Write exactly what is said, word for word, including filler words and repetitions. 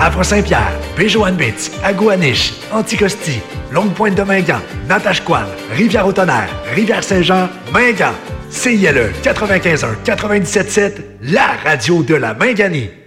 Havre-Saint-Pierre, Béjoanne-Bitz, Agouaniche, Anticosti, Longue-Pointe-de-Mingan, Natashquan, Rivière-au-Tonnerre, Rivière-Saint-Jean, Mingan. C I L E quatre-vingt-quinze un quatre-vingt-dix-sept sept, la radio de la Minganie.